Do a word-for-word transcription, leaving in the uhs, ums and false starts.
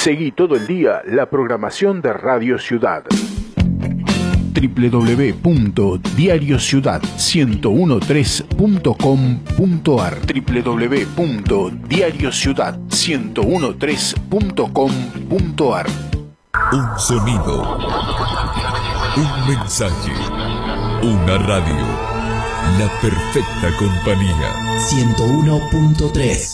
Seguí todo el día la programación de Radio Ciudad. doble u doble u doble u punto diario ciudad ciento trece punto com punto a r doble u doble u doble u punto diario ciudad ciento trece punto com punto a r. Un sonido, un mensaje, una radio, la perfecta compañía. ciento uno punto tres